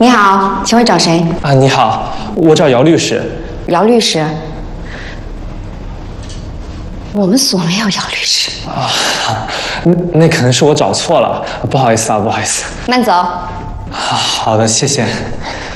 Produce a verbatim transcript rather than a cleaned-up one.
你好，请问找谁？ 啊，你好，我找姚律师。 姚律师？我们所没有姚律师。 啊，那那可能是我找错了，不好意思啊，不好意思。 慢走。 好的，谢谢。